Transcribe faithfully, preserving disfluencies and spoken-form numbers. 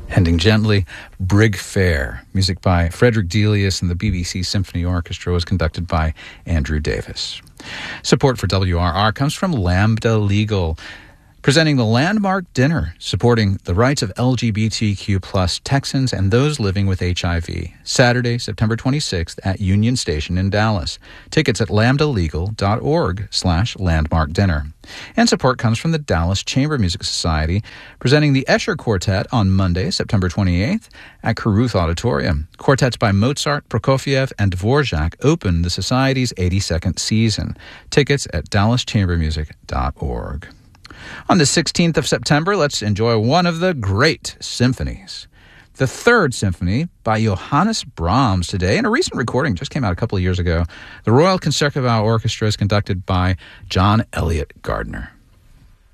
Ending gently, Brig Fair. Music by Frederick Delius and the B B C Symphony Orchestra was conducted by Andrew Davis. Support for W R R comes from Lambda Legal, presenting the Landmark Dinner, supporting the rights of L G B T Q plus Texans and those living with H I V. Saturday, September twenty-sixth at Union Station in Dallas. Tickets at lambdalegal.org slash landmark dinner. And support comes from the Dallas Chamber Music Society, presenting the Escher Quartet on Monday, September twenty-eighth at Caruth Auditorium. Quartets by Mozart, Prokofiev, and Dvorak open the Society's eighty-second season. Tickets at dallas chamber music dot org. On the sixteenth of September, let's enjoy one of the great symphonies. The Third Symphony by Johannes Brahms today, and a recent recording just came out a couple of years ago. The Royal Concertgebouw Orchestra is conducted by John Elliott Gardner.